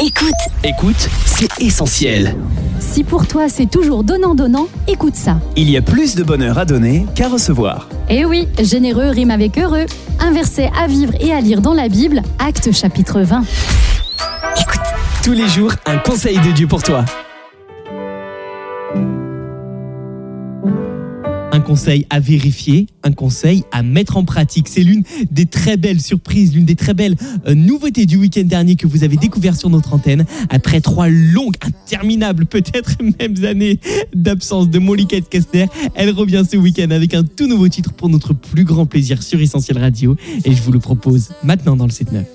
Écoute, c'est essentiel. Si pour toi c'est toujours donnant-donnant, écoute ça. Il y a plus de bonheur à donner qu'à recevoir. Eh oui, généreux rime avec heureux. Un verset à vivre et à lire dans la Bible, Actes chapitre 20. Écoute. Tous les jours, un conseil de Dieu pour toi. Un conseil à vérifier, un conseil à mettre en pratique. C'est l'une des très belles surprises, l'une des très belles nouveautés du week-end dernier que vous avez découvert sur notre antenne. Après 3 longues, interminables, peut-être même années d'absence de Molly Kestner, elle revient ce week-end avec un tout nouveau titre pour notre plus grand plaisir sur Essentiel Radio. Et je vous le propose maintenant dans le 7-9.